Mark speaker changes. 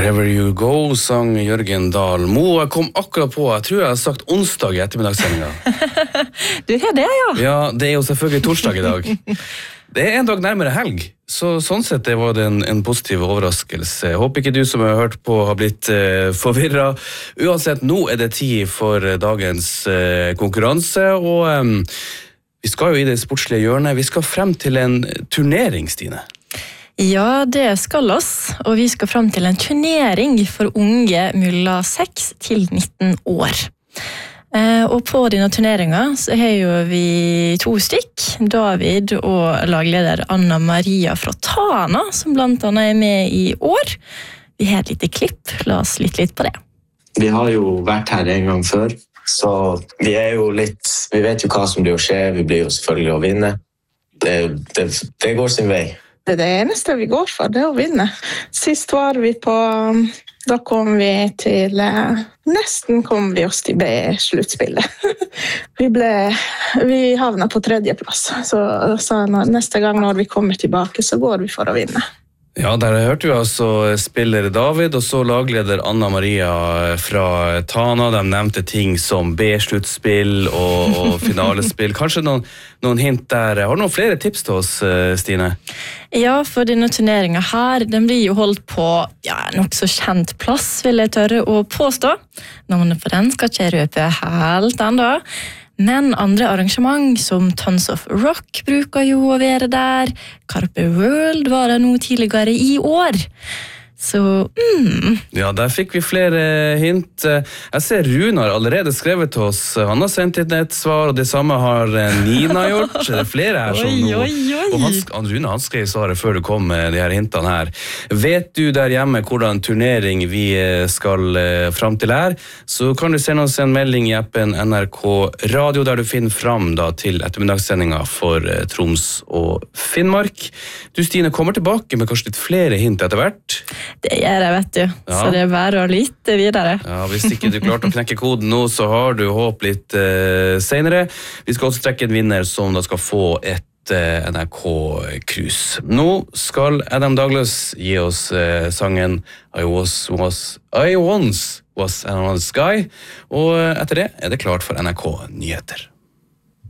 Speaker 1: Wherever you go, sang Jørgen Dahl Mo. Jeg kom akkurat på, jeg tror jeg har sagt onsdag I ettermiddagssendinga.
Speaker 2: Du har det, ja.
Speaker 1: Ja, det jo selvfølgelig torsdag I dag. Det en dag nærmere helg, så sånn sett det var det en positiv overraskelse. Jeg håper ikke du som har hørt på har blitt forvirret. Uansett, nå det tid for dagens konkurranse, og vi skal jo I det sportslige hjørnet. Vi skal frem til en turnering, Stine.
Speaker 2: Ja, det skal oss, og vi skal frem til en turnering for unge mellom 6 til 19 år. Og på denne turneringen så har jo vi 2 stykk, David og lagleder Anna Maria fra Tana, som blant annet med I år. Vi har et lite klipp, la oss lytte litt på det.
Speaker 3: Vi har jo vært her en gang før, så vi jo litt, vi vet jo hva som blir å skje, vi blir jo selvfølgelig å vinne. Det går sin vei.
Speaker 4: Det eneste vi går for, det å vinne. Sist var vi på, da kom vi til, nesten kom vi oss til B-sluttspillet. Vi havnet på 3. plass, så sa neste gang når vi kommer tilbake, så går vi for å vinne.
Speaker 1: Ja, der hørte vi altså spiller David, og så lagleder Anna Maria fra Tana. De nevnte ting som B-sluttspill og finalespill. Kanskje noen hint der. Har du noen flere tips til oss, Stine?
Speaker 2: Ja, for denne turneringen her, den blir jo holdt på nok så kjent plass, vil jeg tørre å påstå. Navnet på den skal ikke jeg røpe helt enda. Men andre arrangement som Tons of Rock bruker jo å være der. Carpe World var det noe tidligere I år. Så,
Speaker 1: Ja, der fikk vi flere hint. Jeg ser Runar allerede skrevet til oss. Han har sendt inn et svar, og det samme har Nina gjort. Det flere her som nå. Og Runar, han skrev svaret før du kom med de her hintene her. Vet du der hjemme hvordan turnering vi skal frem til her, så kan du sende oss en melding I appen NRK Radio, der du finner frem da, til ettermiddagssendingen for Troms og Finnmark. Du, Stine, kommer tilbake med kanskje litt flere hint etter hvert.
Speaker 2: det gjør jeg, vet du.
Speaker 1: Ja.
Speaker 2: Så det bare å lytte videre.
Speaker 1: Ja, hvis ikke du klarte å knekke koden nå, så har du håp litt senere. Vi skal også trekke en vinner som da skal få et NRK-cruise. Nå skal Adam Douglas gi oss sangen I Once Was Another Sky, og etter det det klart for NRK Nyheter.